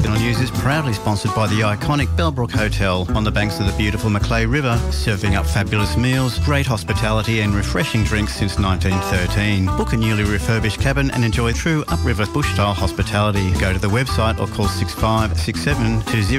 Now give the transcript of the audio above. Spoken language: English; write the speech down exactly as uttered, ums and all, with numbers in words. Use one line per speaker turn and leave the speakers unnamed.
Channel News is proudly sponsored by the iconic Bellbrook Hotel on the banks of the beautiful Macleay River, serving up fabulous meals, great hospitality and refreshing drinks since nineteen thirteen. Book a newly refurbished cabin and enjoy true upriver bush-style hospitality. Go to the website or call six five six seven two zero